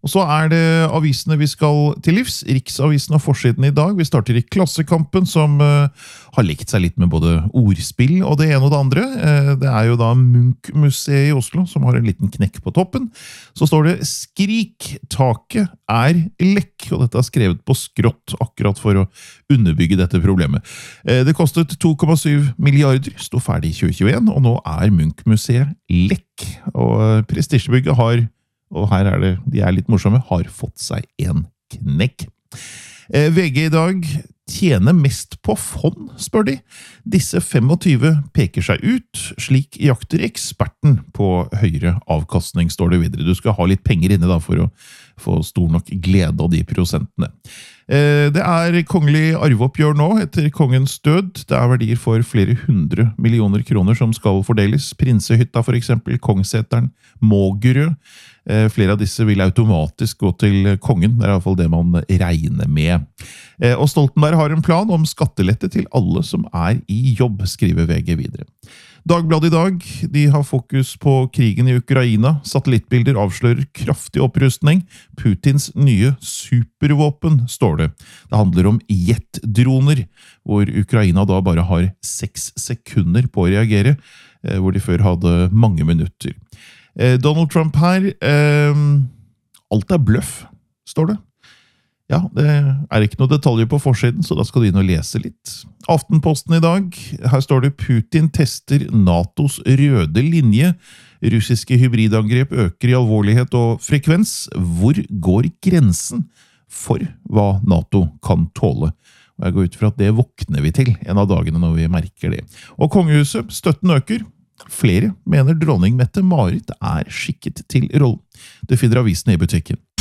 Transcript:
Og så det avisene vi skal til livs. Riksavisen og forsiden i dag. Vi starter i Klassekampen, som har lekt seg litt med både ordspill og det ene og det andre. Det jo da Munch-museet i Oslo, som har en liten knekk på toppen. Så står det «Skrik! Taket lekk», og dette skrevet på skrått, akkurat for å underbygge dette problemet. Det kostet 2,7 milliarder, stod ferdig i 2021, og nå Munch-museet lekk. Og prestisjebygget har, og her det, de litt morsomme, har fått seg en knekk. VG i dag tjener mest på fond, spør de. Disse 25 peker seg ut, slik jakter eksperten på høyere avkastning, står det videre. Du skal ha litt penger inne da for å få stor nok glede av de prosentene. Det kongelig arveoppgjør nå etter kongens død. Det verdier for flere 100 millioner kroner som skal fordeles. Prinsehytta for eksempel, Kongseteren, Mågerø. Flere av disse vil automatisk gå til kongen. Det i hvert fall det man regner med. Og Stoltenberg har en plan om skattelette til alle som i jobb, skriver VG videre. Dagbladet i dag, de har fokus på krigen i Ukraina. Satellittbilder avslører kraftig opprustning. Putins nye supervåpen, står det. Det handler om jetdroner, hvor Ukraina da bare har 6 sekunder på å reagere, hvor de før hadde mange minutter. Donald Trump her, alt bløff, står det. Ja, det ikke noe detaljer på forsiden, så da skal du inn og lese litt. Aftenposten i dag, her står det Putin tester NATOs røde linje. Russiske hybridangrep øker i alvorlighet og frekvens. Hvor går grensen for hva NATO kan tåle? Og jeg går ut fra at det våkner vi til en av dagene når vi merker det. Og kongehuset, støtten øker. Flere mener dronning Mette-Marit skikket til rollen. Det finner avisen i butikken.